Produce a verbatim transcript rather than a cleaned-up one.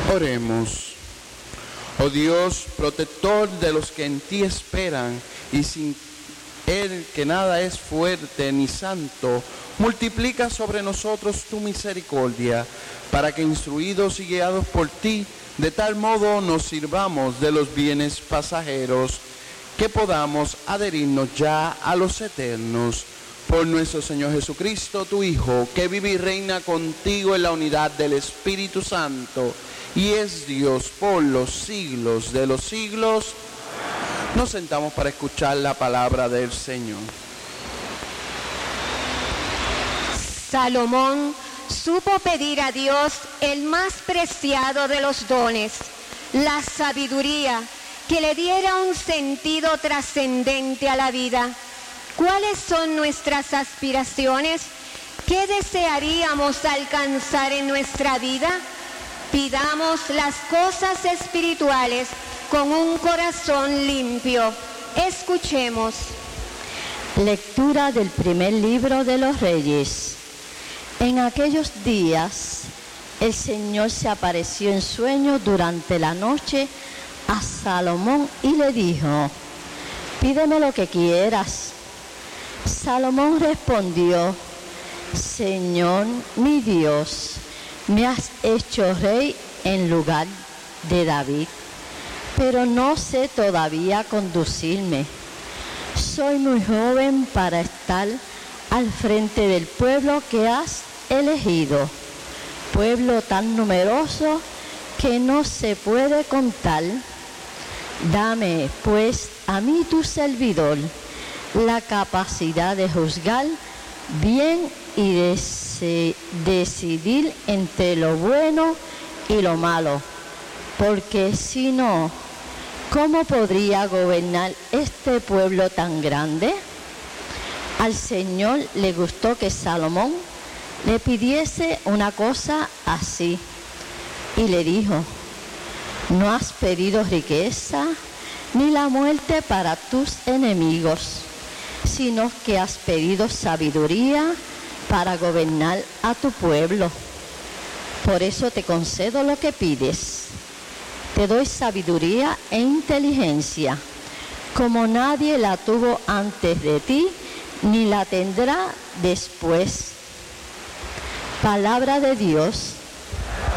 Oremos. Oh Dios, protector de los que en ti esperan, y sin Él que nada es fuerte ni santo, multiplica sobre nosotros tu misericordia, para que instruidos y guiados por ti, de tal modo nos sirvamos de los bienes pasajeros, que podamos adherirnos ya a los eternos. Por nuestro Señor Jesucristo, tu Hijo, que vive y reina contigo en la unidad del Espíritu Santo, y es Dios por los siglos de los siglos. Nos sentamos para escuchar la palabra del Señor. Salomón supo pedir a Dios el más preciado de los dones, la sabiduría, que le diera un sentido trascendente a la vida. ¿Cuáles son nuestras aspiraciones? ¿Qué desearíamos alcanzar en nuestra vida? Pidamos las cosas espirituales con un corazón limpio. Escuchemos. Lectura del primer libro de los Reyes. En aquellos días, el Señor se apareció en sueño durante la noche a Salomón y le dijo: pídeme lo que quieras. Salomón respondió: Señor mi Dios, me has hecho rey en lugar de David, pero no sé todavía conducirme. Soy muy joven para estar al frente del pueblo que has elegido, pueblo tan numeroso que no se puede contar. Dame, pues, a mí tu servidor, la capacidad de juzgar bien y de decidir entre lo bueno y lo malo, porque si no, ¿cómo podría gobernar este pueblo tan grande? Al Señor le gustó que Salomón le pidiese una cosa así, y le dijo: no has pedido riqueza ni la muerte para tus enemigos, sino que has pedido sabiduría para gobernar a tu pueblo. Por eso te concedo lo que pides. Te doy sabiduría e inteligencia, como nadie la tuvo antes de ti, ni la tendrá después. Palabra de Dios.